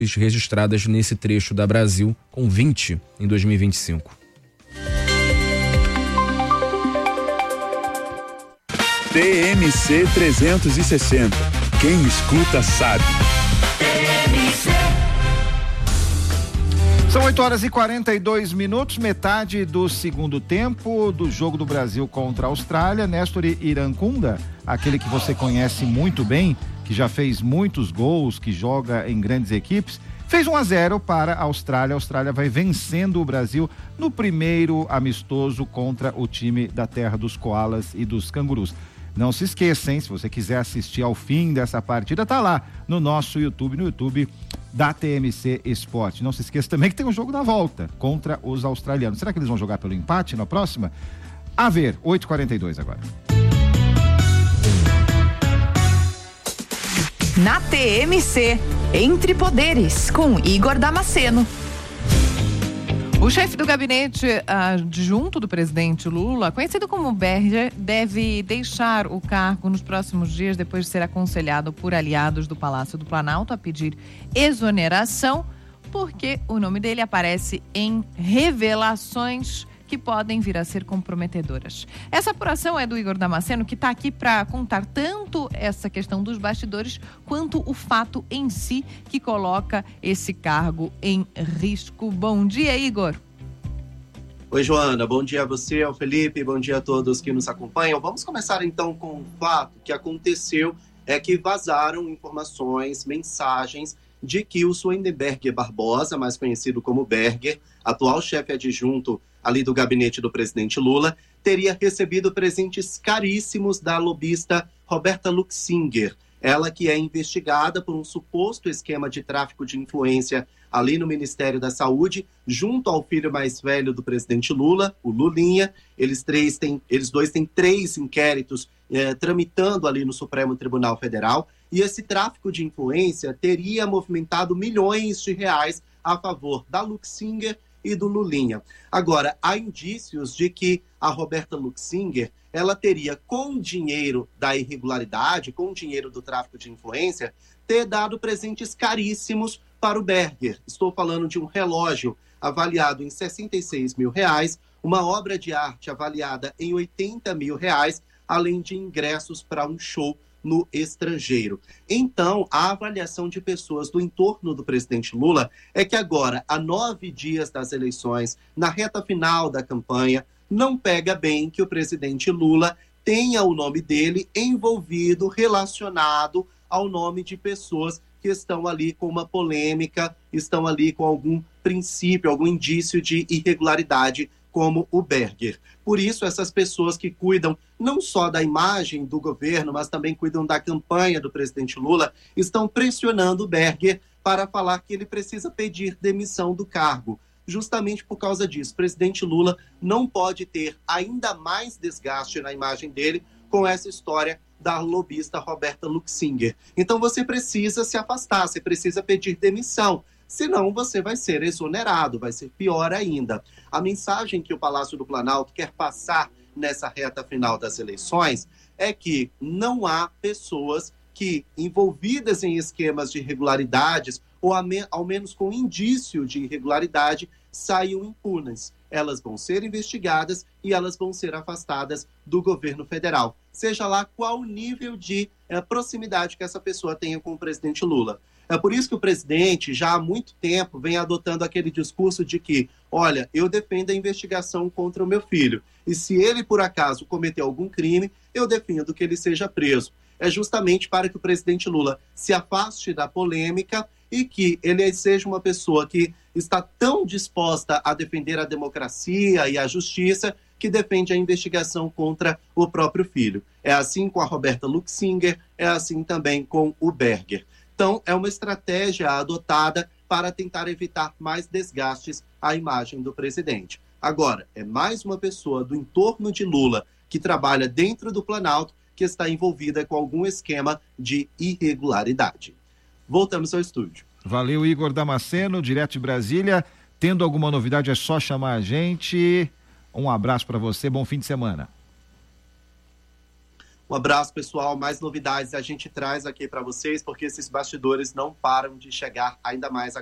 registradas nesse trecho da Brasil, com 20 em 2025. TMC 360. Quem escuta sabe. São 8h42, metade do segundo tempo do jogo do Brasil contra a Austrália. Néstor Irancunda, aquele que você conhece muito bem, que já fez muitos gols, que joga em grandes equipes, fez 1-0 para a Austrália. A Austrália vai vencendo o Brasil no primeiro amistoso contra o time da terra dos koalas e dos cangurus. Não se esqueça, hein? Se você quiser assistir ao fim dessa partida, tá lá no nosso YouTube, no YouTube da TMC Esporte. Não se esqueça também que tem um jogo da volta contra os australianos. Será que eles vão jogar pelo empate na próxima? A ver, 8h42 agora. Na TMC, Entre Poderes, com Igor Damasceno. O chefe do gabinete adjunto do presidente Lula, conhecido como Berger, deve deixar o cargo nos próximos dias, depois de ser aconselhado por aliados do Palácio do Planalto a pedir exoneração, porque o nome dele aparece em revelações que podem vir a ser comprometedoras. Essa apuração é do Igor Damasceno, que está aqui para contar tanto essa questão dos bastidores, quanto o fato em si que coloca esse cargo em risco. Bom dia, Igor. Oi, Joana. Bom dia a você, ao Felipe. Bom dia a todos que nos acompanham. Vamos começar então com o fato que aconteceu, que vazaram informações, mensagens de que o Swendenberg Barbosa, mais conhecido como Berger, atual chefe adjunto ali do gabinete do presidente Lula, teria recebido presentes caríssimos da lobista Roberta Luxinger. Ela que é investigada por um suposto esquema de tráfico de influência ali no Ministério da Saúde, junto ao filho mais velho do presidente Lula, o Lulinha. Eles dois têm 3 inquéritos tramitando ali no Supremo Tribunal Federal. E esse tráfico de influência teria movimentado milhões de reais a favor da Luxinger e do Lulinha. Agora, há indícios de que a Roberta Luxinger, ela teria, com dinheiro da irregularidade, com dinheiro do tráfico de influência, ter dado presentes caríssimos para o Berger. Estou falando de um relógio avaliado em R$66 mil, uma obra de arte avaliada em R$80 mil, além de ingressos para um show no estrangeiro. Então, a avaliação de pessoas do entorno do presidente Lula é que agora, a 9 dias das eleições, na reta final da campanha, não pega bem que o presidente Lula tenha o nome dele envolvido, relacionado ao nome de pessoas que estão ali com uma polêmica, estão ali com algum princípio, algum indício de irregularidade, como o Berger. Por isso, essas pessoas que cuidam não só da imagem do governo, mas também cuidam da campanha do presidente Lula, estão pressionando o Berger para falar que ele precisa pedir demissão do cargo. Justamente por causa disso, o presidente Lula não pode ter ainda mais desgaste na imagem dele com essa história da lobista Roberta Luxinger. Então você precisa se afastar, você precisa pedir demissão. Senão você vai ser exonerado, vai ser pior ainda. A mensagem que o Palácio do Planalto quer passar nessa reta final das eleições é que não há pessoas que, envolvidas em esquemas de irregularidades, ou ao menos com indício de irregularidade, saiam impunes. Elas vão ser investigadas e elas vão ser afastadas do governo federal. Seja lá qual o nível de proximidade que essa pessoa tenha com o presidente Lula. É por isso que o presidente, já há muito tempo, vem adotando aquele discurso de que, olha, eu defendo a investigação contra o meu filho. E se ele, por acaso, cometer algum crime, eu defendo que ele seja preso. É justamente para que o presidente Lula se afaste da polêmica e que ele seja uma pessoa que está tão disposta a defender a democracia e a justiça que defende a investigação contra o próprio filho. É assim com a Roberta Luxinger, é assim também com o Berger. Então, é uma estratégia adotada para tentar evitar mais desgastes à imagem do presidente. Agora, é mais uma pessoa do entorno de Lula que trabalha dentro do Planalto que está envolvida com algum esquema de irregularidade. Voltamos ao estúdio. Valeu, Igor Damasceno, direto de Brasília. Tendo alguma novidade é só chamar a gente. Um abraço para você, bom fim de semana. Um abraço, pessoal. Mais novidades a gente traz aqui para vocês, porque esses bastidores não param de chegar ainda mais